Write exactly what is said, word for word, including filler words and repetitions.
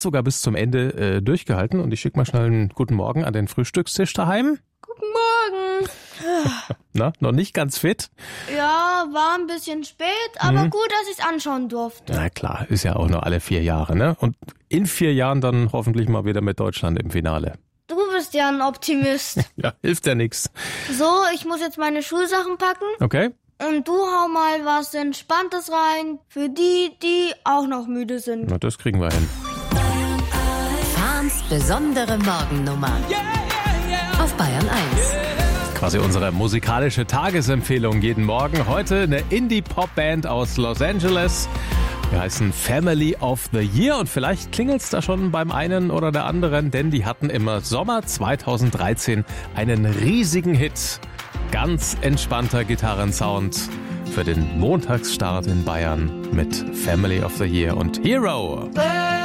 sogar bis zum Ende äh, durchgehalten. Und ich schicke mal schnell einen guten Morgen an den Frühstückstisch daheim. Guten Morgen. Na, noch nicht ganz fit? Ja, war ein bisschen spät, aber Mhm. gut, dass ich es anschauen durfte. Na klar, ist ja auch nur alle vier Jahre, ne? Und in vier Jahren dann hoffentlich mal wieder mit Deutschland im Finale. Du bist ja ein Optimist. Ja, hilft ja nichts. So, ich muss jetzt meine Schulsachen packen Okay? und du hau mal was Entspanntes rein für die, die auch noch müde sind. Na, das kriegen wir hin. Fahns besondere Morgennummer. Auf Bayern eins. Quasi unsere musikalische Tagesempfehlung jeden Morgen. Heute eine Indie-Pop-Band aus Los Angeles. Wir heißen Family of the Year und vielleicht klingelt's da schon beim einen oder der anderen, denn die hatten im Sommer zweitausenddreizehn einen riesigen Hit. Ganz entspannter Gitarrensound für den Montagsstart in Bayern mit Family of the Year und Hero.